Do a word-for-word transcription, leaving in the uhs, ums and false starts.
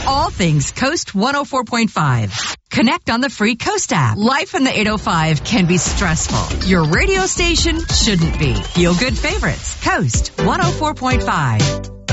all things Coast one oh four point five. Connect on the free Coast app. Life in the eight oh five can be stressful. Your radio station shouldn't be. Feel good favorites. Coast one oh four point five.